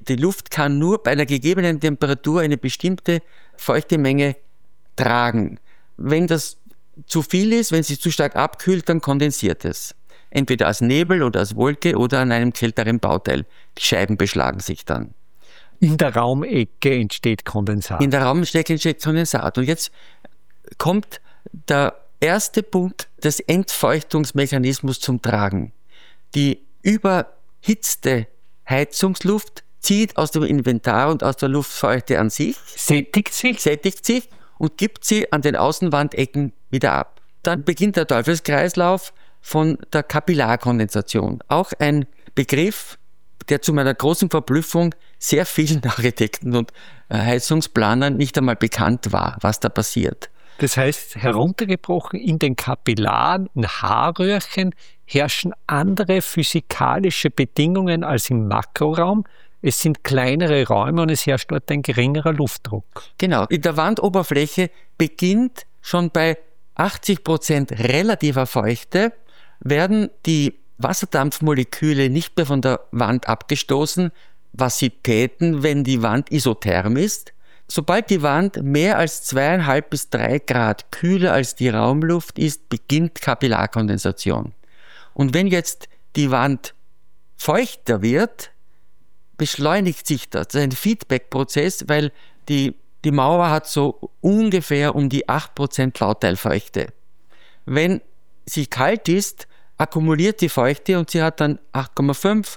Die Luft kann nur bei einer gegebenen Temperatur eine bestimmte feuchte Menge tragen. Wenn das zu viel ist, wenn sie zu stark abkühlt, dann kondensiert es. Entweder als Nebel oder als Wolke oder an einem kälteren Bauteil. Die Scheiben beschlagen sich dann. In der Raumecke entsteht Kondensat. In der Raumecke entsteht Kondensat. Und jetzt kommt der erste Punkt des Entfeuchtungsmechanismus zum Tragen. Die überhitzte Heizungsluft zieht aus dem Inventar und aus der Luftfeuchte an sich, sättigt sich und gibt sie an den Außenwandecken wieder ab. Dann beginnt der Teufelskreislauf von der Kapillarkondensation. Auch ein Begriff, der zu meiner großen Verblüffung sehr vielen Architekten und Heizungsplanern nicht einmal bekannt war, was da passiert. Das heißt, heruntergebrochen, in den Kapillaren, in Haarröhrchen herrschen andere physikalische Bedingungen als im Makroraum. Es sind kleinere Räume und es herrscht dort ein geringerer Luftdruck. Genau. In der Wandoberfläche beginnt schon bei 80% relativer Feuchte, werden die Wasserdampfmoleküle nicht mehr von der Wand abgestoßen, was sie täten, wenn die Wand isotherm ist. Sobald die Wand mehr als 2,5 bis 3 Grad kühler als die Raumluft ist, beginnt Kapillarkondensation. Und wenn jetzt die Wand feuchter wird, beschleunigt sich das. Das ist ein Feedback-Prozess, weil die Mauer hat so ungefähr um die 8% Bauteilfeuchte. Wenn sie kalt ist, akkumuliert die Feuchte und sie hat dann 8,5,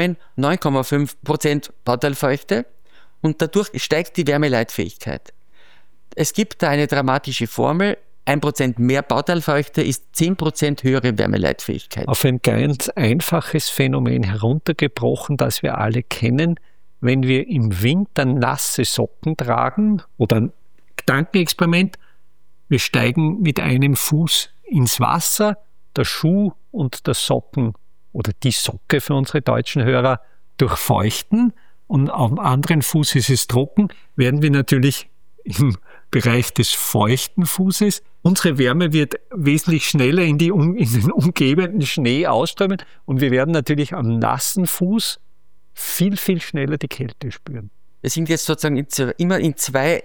9,5% Bauteilfeuchte und dadurch steigt die Wärmeleitfähigkeit. Es gibt da eine dramatische Formel: 1% mehr Bauteilfeuchte ist 10% höhere Wärmeleitfähigkeit. Auf ein ganz einfaches Phänomen heruntergebrochen, das wir alle kennen: Wenn wir im Winter nasse Socken tragen, oder ein Gedankenexperiment, wir steigen mit einem Fuß ins Wasser, der Schuh und der Socken oder die Socke für unsere deutschen Hörer durchfeuchten und auf dem anderen Fuß ist es trocken, werden wir natürlich im Bereich des feuchten Fußes, unsere Wärme wird wesentlich schneller in den umgebenden Schnee ausströmen und wir werden natürlich am nassen Fuß viel, viel schneller die Kälte spüren. Wir sind jetzt sozusagen immer in zwei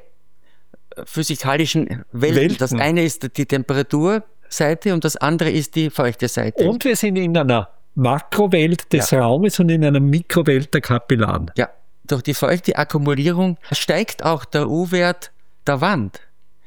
physikalischen Welten. Das eine ist die Temperaturseite und das andere ist die feuchte Seite. Und wir sind in einer Makrowelt des Raumes und in einer Mikrowelt der Kapillaren. Ja, durch die feuchte Akkumulierung steigt auch der U-Wert der Wand.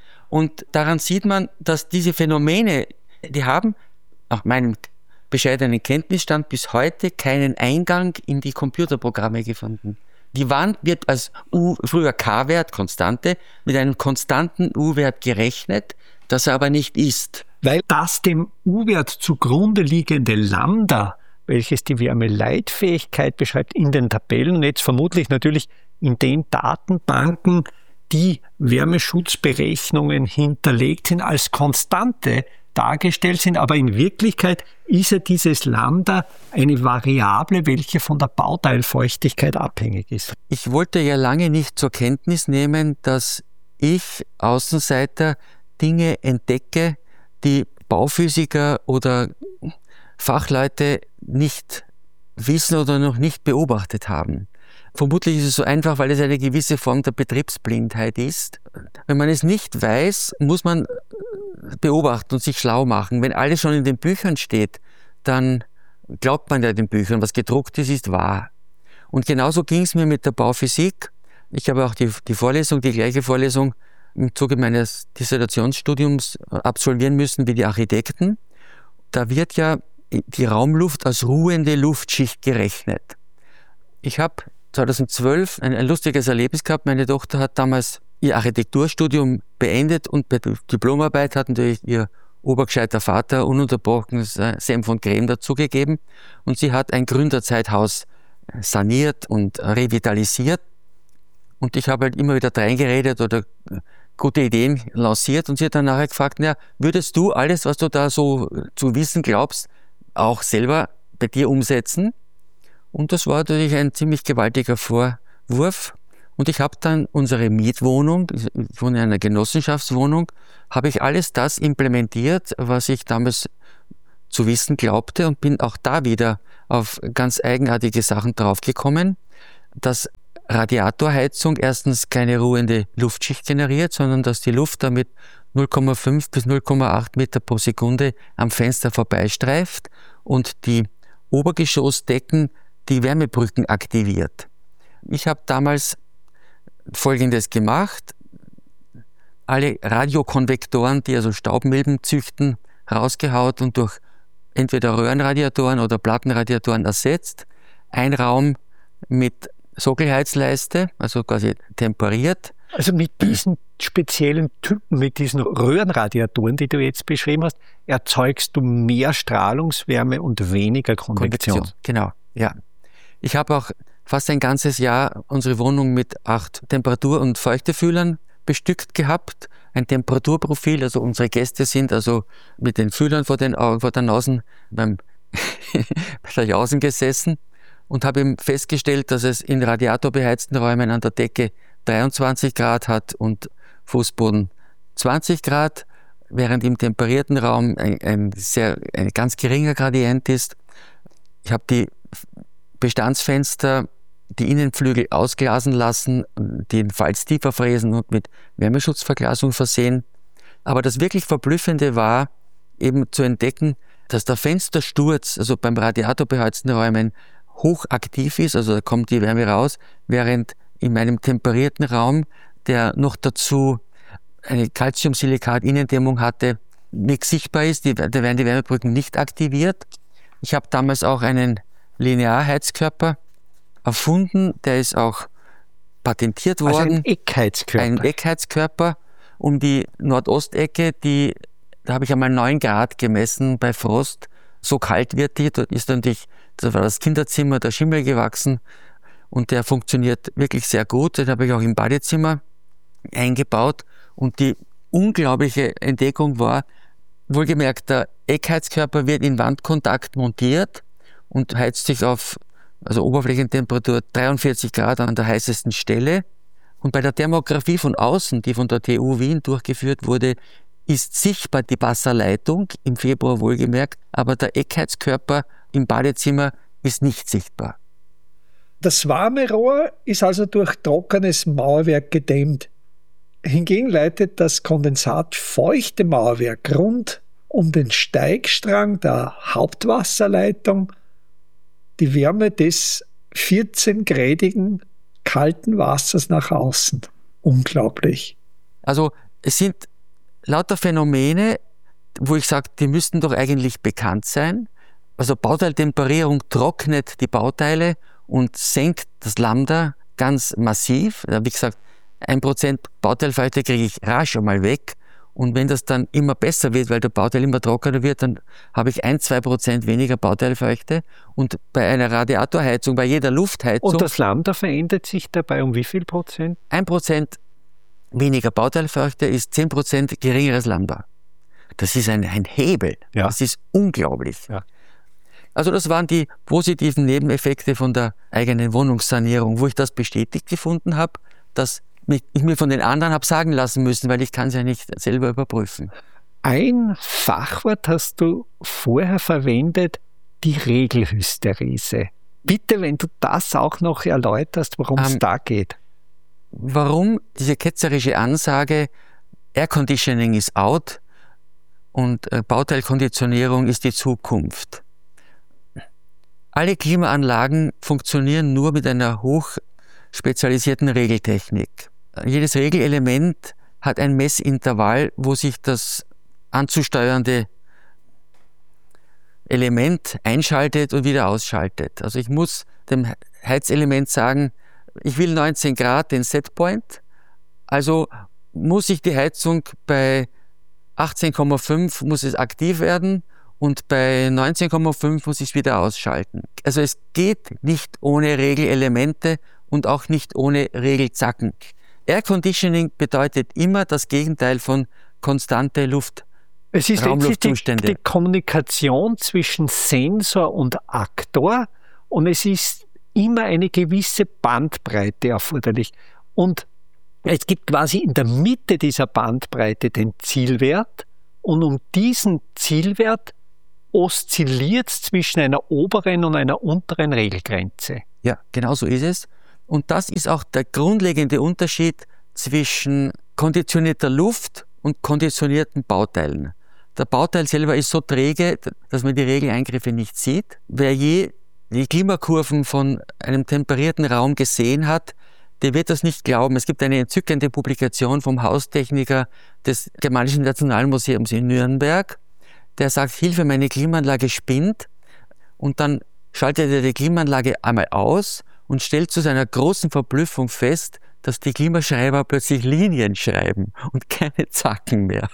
Und daran sieht man, dass diese Phänomene, die haben, nach meinem bescheidenen Kenntnisstand, bis heute keinen Eingang in die Computerprogramme gefunden. Die Wand wird als früher K-Wert, Konstante, mit einem konstanten U-Wert gerechnet, das er aber nicht ist. Weil das dem U-Wert zugrunde liegende Lambda, welches die Wärmeleitfähigkeit beschreibt, in den Tabellen und jetzt vermutlich natürlich in den Datenbanken, die Wärmeschutzberechnungen hinterlegt sind, als Konstante dargestellt sind, aber in Wirklichkeit ist ja dieses Lambda eine Variable, welche von der Bauteilfeuchtigkeit abhängig ist. Ich wollte ja lange nicht zur Kenntnis nehmen, dass ich, Außenseiter, Dinge entdecke, die Bauphysiker oder Fachleute nicht wissen oder noch nicht beobachtet haben. Vermutlich ist es so einfach, weil es eine gewisse Form der Betriebsblindheit ist. Wenn man es nicht weiß, muss man beobachten und sich schlau machen. Wenn alles schon in den Büchern steht, dann glaubt man ja den Büchern, was gedruckt ist, ist wahr. Und genauso ging es mir mit der Bauphysik. Ich habe auch die gleiche Vorlesung im Zuge meines Dissertationsstudiums absolvieren müssen wie die Architekten. Da wird ja die Raumluft als ruhende Luftschicht gerechnet. Ich habe 2012 ein lustiges Erlebnis gehabt. Meine Tochter hat damals ihr Architekturstudium beendet und bei der Diplomarbeit hat natürlich ihr obergescheiter Vater ununterbrochenes Senf und Creme dazugegeben und sie hat ein Gründerzeithaus saniert und revitalisiert und ich habe halt immer wieder reingeredet oder gute Ideen lanciert und sie hat dann nachher gefragt, ja, würdest du alles, was du da so zu wissen glaubst, auch selber bei dir umsetzen? Und das war natürlich ein ziemlich gewaltiger Vorwurf. Und ich habe dann unsere Mietwohnung, ich wohne in einer Genossenschaftswohnung, habe ich alles das implementiert, was ich damals zu wissen glaubte und bin auch da wieder auf ganz eigenartige Sachen draufgekommen. dass Radiatorheizung erstens keine ruhende Luftschicht generiert, sondern dass die Luft damit 0,5 bis 0,8 Meter pro Sekunde am Fenster vorbeistreift und die Obergeschossdecken die Wärmebrücken aktiviert. Ich habe damals Folgendes gemacht: alle Radiokonvektoren, die also Staubmilben züchten, rausgehaut und durch entweder Röhrenradiatoren oder Plattenradiatoren ersetzt. Ein Raum mit Sockelheizleiste, also quasi temperiert. Also mit diesen speziellen Typen, mit diesen Röhrenradiatoren, die du jetzt beschrieben hast, erzeugst du mehr Strahlungswärme und weniger Konvektion. Genau, ja. Ich habe auch fast ein ganzes Jahr unsere Wohnung mit 8 Temperatur- und Feuchtefühlern bestückt gehabt. Ein Temperaturprofil, also unsere Gäste sind also mit den Fühlern vor der Nase bei der Jausen gesessen und habe eben festgestellt, dass es in radiatorbeheizten Räumen an der Decke 23 Grad hat und Fußboden 20 Grad, während im temperierten Raum ein ganz geringer Gradient ist. Ich habe die Bestandsfenster, die Innenflügel ausglasen lassen, den Falz tiefer fräsen und mit Wärmeschutzverglasung versehen. Aber das wirklich Verblüffende war, eben zu entdecken, dass der Fenstersturz, also beim radiatorbeheizten Räumen, hochaktiv ist, also da kommt die Wärme raus, während in meinem temperierten Raum, der noch dazu eine Calciumsilikat-Innendämmung hatte, nichts sichtbar ist, da werden die Wärmebrücken nicht aktiviert. Ich habe damals auch einen Linearheizkörper erfunden, der ist auch patentiert worden. Also ein Eckheizkörper. Ein Eckheizkörper um die Nordostecke, da habe ich einmal 9 Grad gemessen bei Frost. So kalt wird die, da war das Kinderzimmer, der Schimmel gewachsen und der funktioniert wirklich sehr gut. Den habe ich auch im Badezimmer eingebaut und die unglaubliche Entdeckung war, wohlgemerkt, der Eckheizkörper wird in Wandkontakt montiert und heizt sich auf Oberflächentemperatur 43 Grad an der heißesten Stelle. Und bei der Thermografie von außen, die von der TU Wien durchgeführt wurde, ist sichtbar die Wasserleitung, im Februar wohlgemerkt, aber der Eckheizkörper im Badezimmer ist nicht sichtbar. Das warme Rohr ist also durch trockenes Mauerwerk gedämmt. Hingegen leitet das kondensatfeuchte Mauerwerk rund um den Steigstrang der Hauptwasserleitung die Wärme des 14-gradigen kalten Wassers nach außen. Unglaublich. Also es sind lauter Phänomene, wo ich sage, die müssten doch eigentlich bekannt sein. Also Bauteiltemperierung trocknet die Bauteile und senkt das Lambda ganz massiv. Wie gesagt, 1% Bauteilfeuchte kriege ich rasch einmal weg. Und wenn das dann immer besser wird, weil der Bauteil immer trockener wird, dann habe ich 1-2% weniger Bauteilfeuchte. Und bei einer Radiatorheizung, bei jeder Luftheizung... Und das Lambda verändert sich dabei um wie viel Prozent? 1% weniger Bauteilfeuchte ist 10% geringeres Lambda. Das ist ein Hebel. Ja. Das ist unglaublich. Ja. Also das waren die positiven Nebeneffekte von der eigenen Wohnungssanierung, wo ich das bestätigt gefunden habe, dass ich mir von den anderen habe sagen lassen müssen, weil ich kann es ja nicht selber überprüfen. Ein Fachwort hast du vorher verwendet, die Regelhysterese. Bitte, wenn du das auch noch erläuterst, worum es da geht. Warum diese ketzerische Ansage, Air Conditioning ist out und Bauteilkonditionierung ist die Zukunft. Alle Klimaanlagen funktionieren nur mit einer hochspezialisierten Regeltechnik. Jedes Regelelement hat ein Messintervall, wo sich das anzusteuernde Element einschaltet und wieder ausschaltet. Also ich muss dem Heizelement sagen, ich will 19 Grad den Setpoint, also muss ich die Heizung bei 18,5 muss es aktiv werden und bei 19,5 muss ich es wieder ausschalten. Also es geht nicht ohne Regelelemente und auch nicht ohne Regelzacken. Air Conditioning bedeutet immer das Gegenteil von konstante Luft. Es ist letztlich die Kommunikation zwischen Sensor und Aktor und es ist immer eine gewisse Bandbreite erforderlich. Und es gibt quasi in der Mitte dieser Bandbreite den Zielwert und um diesen Zielwert oszilliert es zwischen einer oberen und einer unteren Regelgrenze. Ja, genau so ist es. Und das ist auch der grundlegende Unterschied zwischen konditionierter Luft und konditionierten Bauteilen. Der Bauteil selber ist so träge, dass man die Regeleingriffe nicht sieht. Wer je die Klimakurven von einem temperierten Raum gesehen hat, der wird das nicht glauben. Es gibt eine entzückende Publikation vom Haustechniker des Germanischen Nationalmuseums in Nürnberg, der sagt, Hilfe, meine Klimaanlage spinnt. Und dann schaltet er die Klimaanlage einmal aus und stellt zu seiner großen Verblüffung fest, dass die Klimaschreiber plötzlich Linien schreiben und keine Zacken mehr.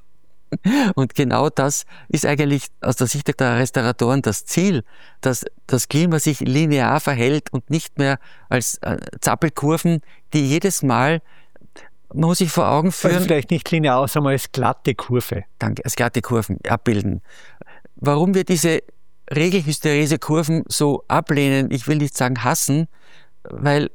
Und genau das ist eigentlich aus der Sicht der Restauratoren das Ziel, dass das Klima sich linear verhält und nicht mehr als Zappelkurven, die jedes Mal, man muss sich vor Augen führen... Also vielleicht nicht linear, sondern als glatte Kurve. Danke, als glatte Kurven abbilden. Warum wir diese Regelhysterese-Kurven so ablehnen, ich will nicht sagen hassen, weil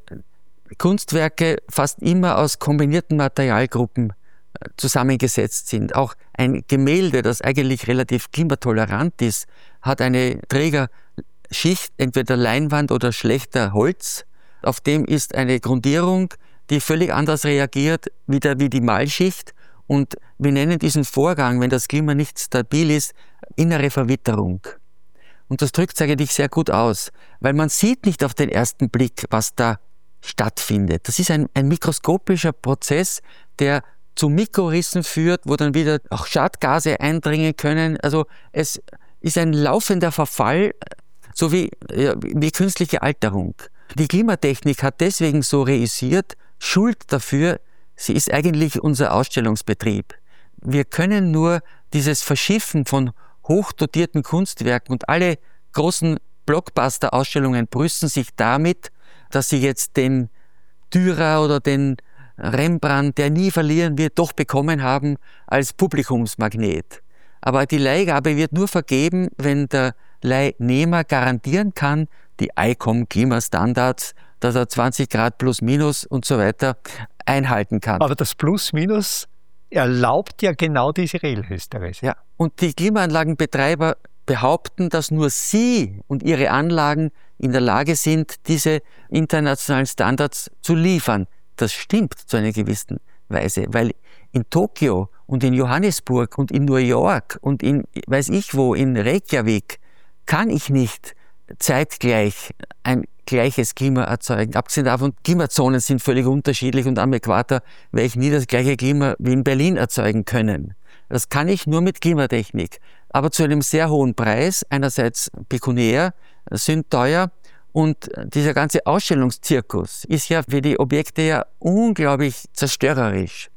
Kunstwerke fast immer aus kombinierten Materialgruppen zusammengesetzt sind. Auch ein Gemälde, das eigentlich relativ klimatolerant ist, hat eine Trägerschicht, entweder Leinwand oder schlechter Holz. Auf dem ist eine Grundierung, die völlig anders reagiert wie die Malschicht. Und wir nennen diesen Vorgang, wenn das Klima nicht stabil ist, innere Verwitterung. Und das drückt es eigentlich sehr gut aus, weil man sieht nicht auf den ersten Blick, was da stattfindet. Das ist ein mikroskopischer Prozess, der zu Mikrorissen führt, wo dann wieder auch Schadgase eindringen können. Also es ist ein laufender Verfall, so wie künstliche Alterung. Die Klimatechnik hat deswegen so reüssiert, Schuld dafür, sie ist eigentlich unser Ausstellungsbetrieb. Wir können nur dieses Verschiffen von hochdotierten Kunstwerken und alle großen Blockbuster-Ausstellungen brüsten sich damit, dass sie jetzt den Dürer oder den Rembrandt, der nie verlieren wird, doch bekommen haben als Publikumsmagnet. Aber die Leihgabe wird nur vergeben, wenn der Leihnehmer garantieren kann, die ICOM-Klimastandards, dass er 20 Grad plus minus und so weiter einhalten kann. Aber das Plus-Minus erlaubt ja genau diese Regelhysterese. Ja, und die Klimaanlagenbetreiber behaupten, dass nur sie und ihre Anlagen in der Lage sind, diese internationalen Standards zu liefern. Das stimmt zu einer gewissen Weise, weil in Tokio und in Johannesburg und in New York und in weiß ich wo, in Reykjavik, kann ich nicht zeitgleich ein gleiches Klima erzeugen. Abgesehen davon, Klimazonen sind völlig unterschiedlich und am Äquator werde ich nie das gleiche Klima wie in Berlin erzeugen können. Das kann ich nur mit Klimatechnik, aber zu einem sehr hohen Preis, einerseits pekuniär, sündteuer. Und dieser ganze Ausstellungszirkus ist ja für die Objekte ja unglaublich zerstörerisch.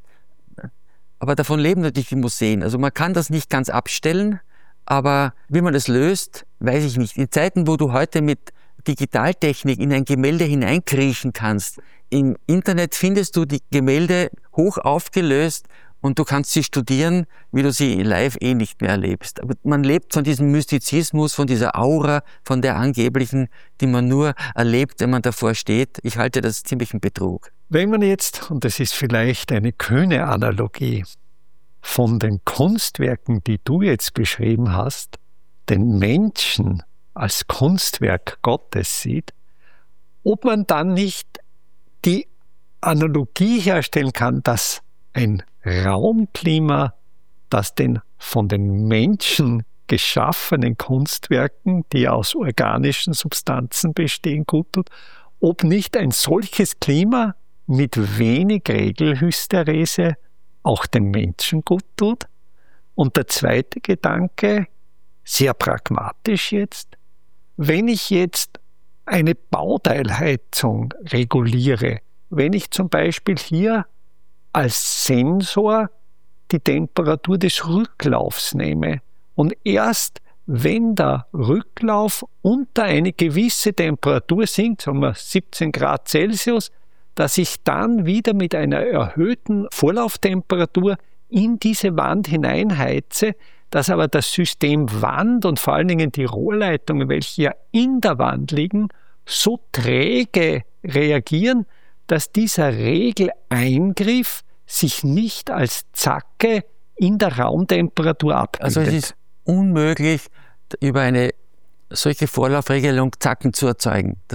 Aber davon leben natürlich die Museen. Also man kann das nicht ganz abstellen, aber wie man das löst, weiß ich nicht. In Zeiten, wo du heute mit Digitaltechnik in ein Gemälde hineinkriechen kannst, im Internet findest du die Gemälde hoch aufgelöst und du kannst sie studieren, wie du sie live nicht mehr erlebst. Aber man lebt von diesem Mystizismus, von dieser Aura, von der angeblichen, die man nur erlebt, wenn man davor steht. Ich halte das ziemlich ein Betrug. Wenn man jetzt, und das ist vielleicht eine kühne Analogie, von den Kunstwerken, die du jetzt beschrieben hast, den Menschen als Kunstwerk Gottes sieht, ob man dann nicht die Analogie herstellen kann, dass ein Raumklima, das den von den Menschen geschaffenen Kunstwerken, die aus organischen Substanzen bestehen, gut tut, ob nicht ein solches Klima mit wenig Regelhysterese auch dem Menschen gut tut. Und der zweite Gedanke, sehr pragmatisch jetzt, wenn ich jetzt eine Bauteilheizung reguliere, wenn ich zum Beispiel hier als Sensor die Temperatur des Rücklaufs nehme und erst wenn der Rücklauf unter eine gewisse Temperatur sinkt, sagen wir 17 Grad Celsius, dass ich dann wieder mit einer erhöhten Vorlauftemperatur in diese Wand hineinheize, dass aber das System Wand und vor allen Dingen die Rohrleitungen, welche ja in der Wand liegen, so träge reagieren, dass dieser Regeleingriff sich nicht als Zacke in der Raumtemperatur abbildet. Also es ist unmöglich, über eine solche Vorlaufregelung Zacken zu erzeugen. Das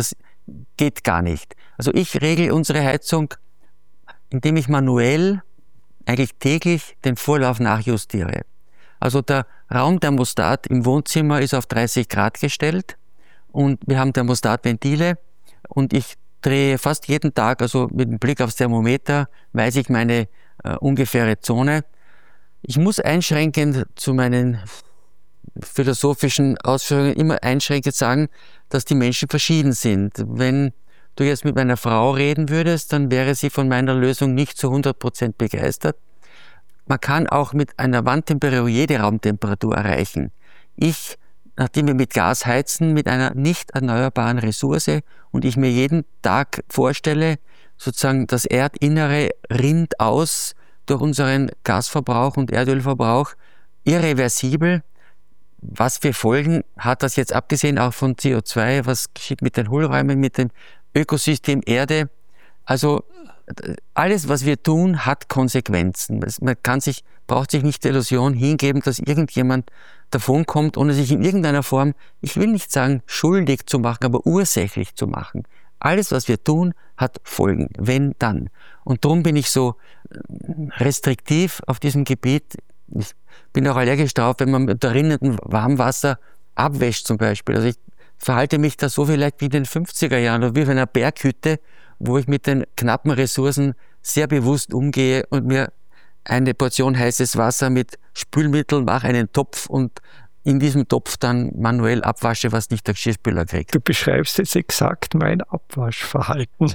geht gar nicht. Also ich regle unsere Heizung, indem ich manuell eigentlich täglich den Vorlauf nachjustiere. Also der Raumthermostat im Wohnzimmer ist auf 30 Grad gestellt und wir haben Thermostatventile und ich drehe fast jeden Tag, also mit dem Blick aufs Thermometer, weiß ich meine ungefähre Zone. Ich muss einschränkend zu meinen philosophischen Ausführungen immer einschränkend sagen, dass die Menschen verschieden sind. Wenn du jetzt mit meiner Frau reden würdest, dann wäre sie von meiner Lösung nicht zu 100% begeistert. Man kann auch mit einer Wandtemperatur jede Raumtemperatur erreichen. Ich, nachdem wir mit Gas heizen, mit einer nicht erneuerbaren Ressource und ich mir jeden Tag vorstelle, sozusagen das Erdinnere rinnt aus durch unseren Gasverbrauch und Erdölverbrauch, irreversibel. Was für Folgen hat das jetzt abgesehen auch von CO2? Was geschieht mit den Hohlräumen, mit dem Ökosystem Erde? Also alles, was wir tun, hat Konsequenzen. Man braucht sich nicht der Illusion hingeben, dass irgendjemand davonkommt, ohne sich in irgendeiner Form, ich will nicht sagen schuldig zu machen, aber ursächlich zu machen. Alles, was wir tun, hat Folgen. Wenn, dann. Und darum bin ich so restriktiv auf diesem Gebiet. Ich bin auch allergisch drauf, wenn man mit rinnendem Warmwasser abwäscht zum Beispiel. Also ich verhalte mich da so vielleicht wie in den 50er Jahren oder wie auf einer Berghütte, wo ich mit den knappen Ressourcen sehr bewusst umgehe und mir eine Portion heißes Wasser mit Spülmittel mache, einen Topf und in diesem Topf dann manuell abwasche, was nicht der Geschirrspüler kriegt. Du beschreibst jetzt exakt mein Abwaschverhalten.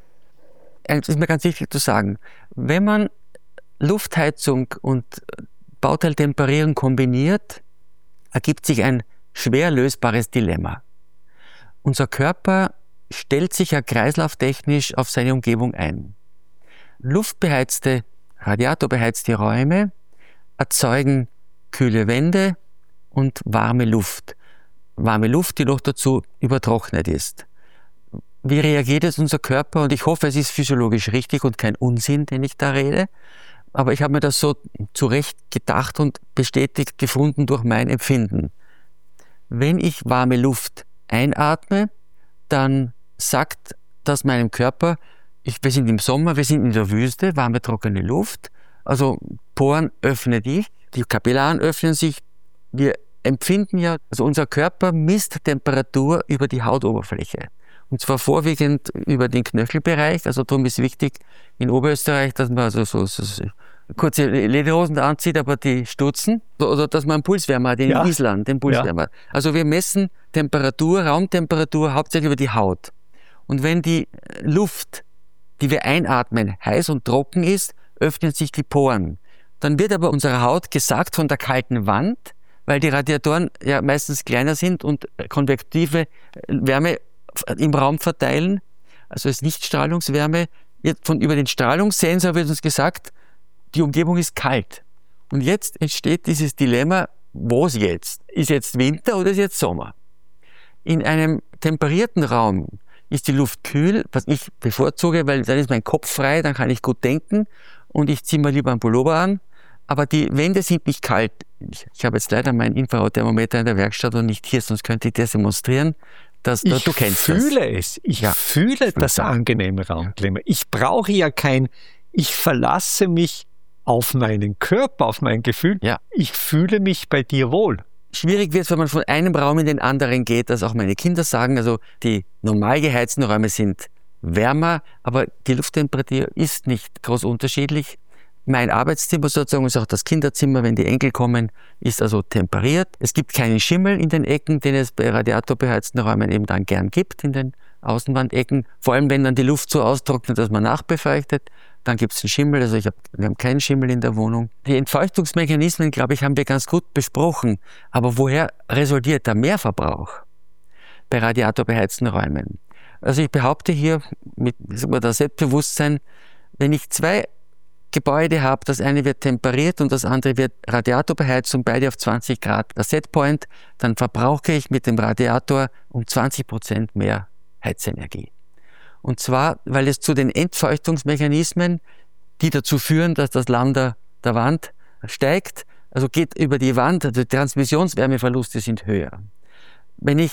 Es ist mir ganz wichtig zu sagen, wenn man Luftheizung und Bauteiltemperierung kombiniert, ergibt sich ein schwer lösbares Dilemma. Unser Körper stellt sich ja kreislauftechnisch auf seine Umgebung ein. Luftbeheizte, radiatorbeheizte Räume erzeugen kühle Wände und warme Luft. Warme Luft, die noch dazu übertrocknet ist. Wie reagiert jetzt unser Körper? Und ich hoffe, es ist physiologisch richtig und kein Unsinn, den ich da rede. Aber ich habe mir das so zurecht gedacht und bestätigt gefunden durch mein Empfinden. Wenn ich warme Luft einatme, dann sagt das meinem Körper, wir sind im Sommer, wir sind in der Wüste, warme, trockene Luft, also Poren öffne dich, die Kapillaren öffnen sich, wir empfinden ja, also unser Körper misst Temperatur über die Hautoberfläche. Und zwar vorwiegend über den Knöchelbereich, also darum ist wichtig in Oberösterreich, dass man also so kurze Lederhosen anzieht, aber die stutzen, oder dass man einen Pulswärmer hat, in Island, den Pulswärmer. Ja. Also wir messen Temperatur, Raumtemperatur hauptsächlich über die Haut. Und wenn die Luft, die wir einatmen, heiß und trocken ist, öffnen sich die Poren. Dann wird aber unserer Haut gesagt von der kalten Wand, weil die Radiatoren ja meistens kleiner sind und konvektive Wärme im Raum verteilen, also es ist Nichtstrahlungswärme, über den Strahlungssensor wird uns gesagt, die Umgebung ist kalt. Und jetzt entsteht dieses Dilemma, was jetzt? Ist jetzt Winter oder ist jetzt Sommer? In einem temperierten Raum ist die Luft kühl, was ich bevorzuge, weil dann ist mein Kopf frei, dann kann ich gut denken und ich ziehe mir lieber einen Pullover an. Aber die Wände sind nicht kalt. Ich habe jetzt leider mein Infrarotthermometer in der Werkstatt und nicht hier, sonst könnte ich das demonstrieren. Du kennst das. Ich fühle das angenehme Raumklima. Ich brauche ja ich verlasse mich auf meinen Körper, auf mein Gefühl. Ja. Ich fühle mich bei dir wohl. Schwierig wird es, wenn man von einem Raum in den anderen geht, dass auch meine Kinder sagen, also die normal geheizten Räume sind wärmer, aber die Lufttemperatur ist nicht groß unterschiedlich. Mein Arbeitszimmer sozusagen ist auch das Kinderzimmer, wenn die Enkel kommen, ist also temperiert. Es gibt keinen Schimmel in den Ecken, den es bei radiatorbeheizten Räumen eben dann gern gibt, in den Außenwandecken. Vor allem, wenn dann die Luft so austrocknet, dass man nachbefeuchtet, dann gibt es einen Schimmel. Also wir haben keinen Schimmel in der Wohnung. Die Entfeuchtungsmechanismen, glaube ich, haben wir ganz gut besprochen. Aber woher resultiert der Mehrverbrauch bei radiatorbeheizten Räumen? Also ich behaupte hier mit das Selbstbewusstsein, wenn ich zwei Gebäude habe, das eine wird temperiert und das andere wird radiatorbeheizt und beide auf 20 Grad der Setpoint, dann verbrauche ich mit dem Radiator um 20% mehr Heizenergie. Und zwar, weil es zu den Entfeuchtungsmechanismen, die dazu führen, dass das Lambda der Wand steigt, also geht über die Wand, also die Transmissionswärmeverluste sind höher. Wenn ich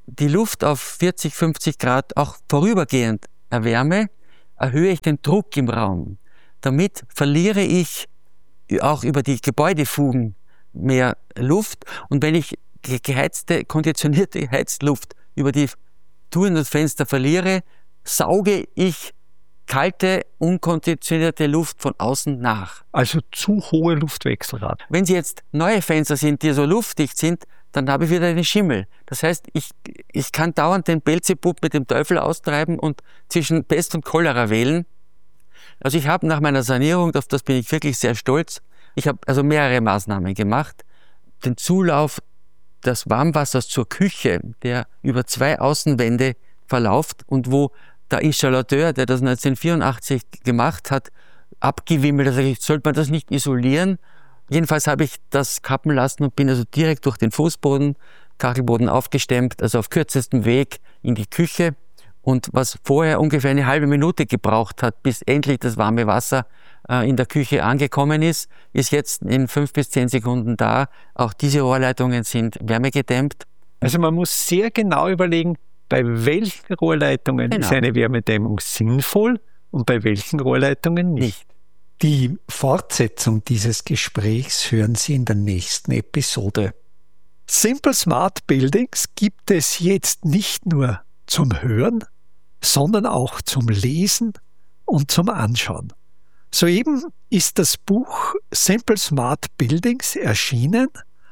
die Luft auf 40, 50 Grad auch vorübergehend erwärme, erhöhe ich den Druck im Raum. Damit verliere ich auch über die Gebäudefugen mehr Luft. Und wenn ich geheizte, konditionierte Heizluft über die Türen und Fenster verliere, sauge ich kalte, unkonditionierte Luft von außen nach. Also zu hohe Luftwechselrate. Wenn Sie jetzt neue Fenster sind, die so luftdicht sind, dann habe ich wieder einen Schimmel. Das heißt, ich kann dauernd den Beelzebub mit dem Teufel austreiben und zwischen Pest und Cholera wählen. Also ich habe nach meiner Sanierung, auf das bin ich wirklich sehr stolz, ich habe also mehrere Maßnahmen gemacht. Den Zulauf des Warmwassers zur Küche, der über 2 Außenwände verläuft und wo der Installateur, der das 1984 gemacht hat, abgewimmelt. Also sollte man das nicht isolieren. Jedenfalls habe ich das kappen lassen und bin also direkt durch den Fußboden, Kachelboden aufgestemmt, also auf kürzestem Weg in die Küche. Und was vorher ungefähr eine halbe Minute gebraucht hat, bis endlich das warme Wasser in der Küche angekommen ist, ist jetzt in 5 bis 10 Sekunden da. Auch diese Rohrleitungen sind wärmegedämmt. Also man muss sehr genau überlegen, bei welchen Rohrleitungen ist eine Wärmedämmung sinnvoll und bei welchen Rohrleitungen nicht. Die Fortsetzung dieses Gesprächs hören Sie in der nächsten Episode. Simple Smart Buildings gibt es jetzt nicht nur zum Hören, sondern auch zum Lesen und zum Anschauen. Soeben ist das Buch Simple Smart Buildings erschienen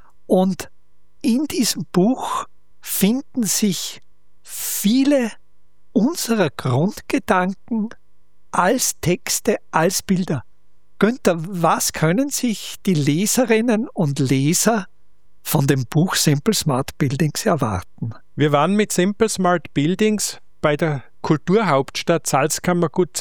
und in diesem Buch finden sich viele unserer Grundgedanken als Texte, als Bilder. Günther, was können sich die Leserinnen und Leser von dem Buch Simple Smart Buildings erwarten? Wir waren mit Simple Smart Buildings bei der Kulturhauptstadt Salzkammergut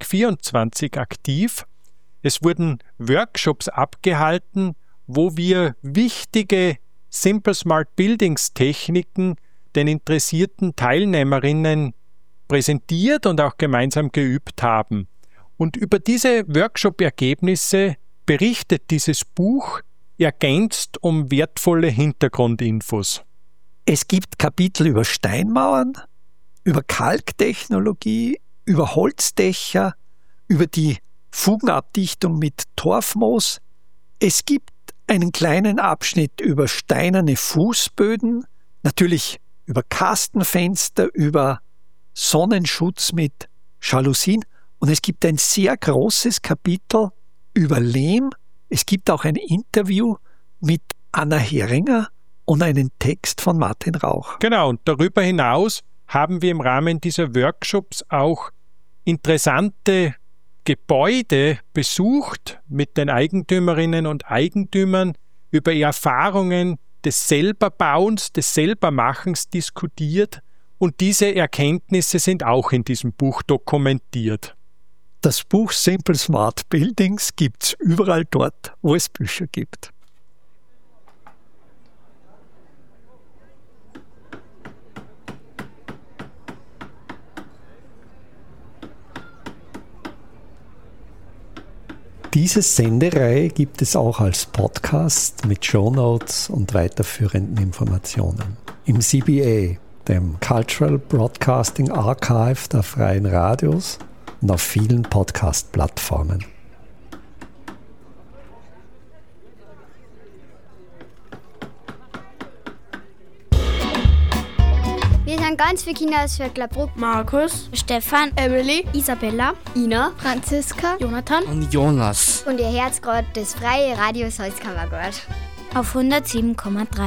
2024 aktiv. Es wurden Workshops abgehalten, wo wir wichtige Simple Smart Buildings Techniken den interessierten Teilnehmerinnen präsentiert und auch gemeinsam geübt haben. Und über diese Workshop-Ergebnisse berichtet dieses Buch, ergänzt um wertvolle Hintergrundinfos. Es gibt Kapitel über Steinmauern, über Kalktechnologie, über Holzdächer, über die Fugenabdichtung mit Torfmoos. Es gibt einen kleinen Abschnitt über steinerne Fußböden, natürlich über Kastenfenster, über Sonnenschutz mit Jalousien. Und es gibt ein sehr großes Kapitel über Lehm. Es gibt auch ein Interview mit Anna Heringer und einen Text von Martin Rauch. Genau, und darüber hinaus haben wir im Rahmen dieser Workshops auch interessante Gebäude besucht, mit den Eigentümerinnen und Eigentümern über Erfahrungen des Selberbauens, des Selbermachens diskutiert, und diese Erkenntnisse sind auch in diesem Buch dokumentiert. Das Buch Simple Smart Buildings gibt es überall dort, wo es Bücher gibt. Diese Sendereihe gibt es auch als Podcast mit Shownotes und weiterführenden Informationen. Im CBA, dem Cultural Broadcasting Archive der Freien Radios, und auf vielen Podcast-Plattformen. Wir sind ganz viele Kinder aus Vöcklerbruck. Markus, Stefan, Emily, Isabella, Ina, Franziska, Jonathan und Jonas. Und ihr Herz gerade das freie Radio Salzkammergut. auf 107,3.